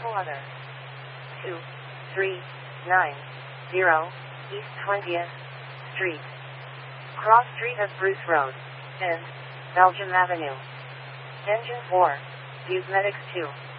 Other. 2390 East 20th Street. Cross Street of Bruce Road. End. Belgium Avenue. Engine 4. Use Medics 2.